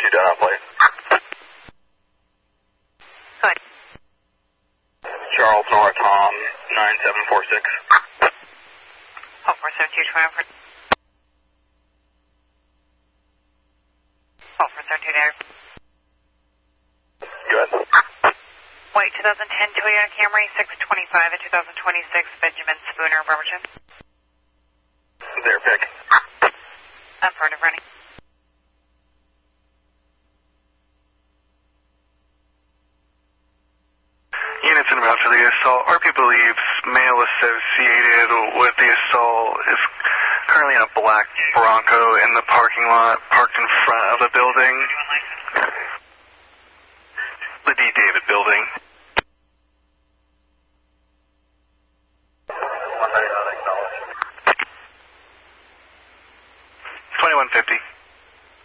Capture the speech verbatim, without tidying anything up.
two done on plate. Good. Charles Nora Tom, nine seven four six. Oh, four seven two, twenty-four. Oh, four seven two, there. Good. White twenty ten Toyota Camry, six twenty-five and two thousand twenty-six, Benjamin Spooner, Bremerton. There, pick. Affirmative, running. Units inbound for the assault. R P believes male associated with the assault is currently in a black Bronco in the parking lot, parked in front of the building. The D. David building. twenty-one fifty.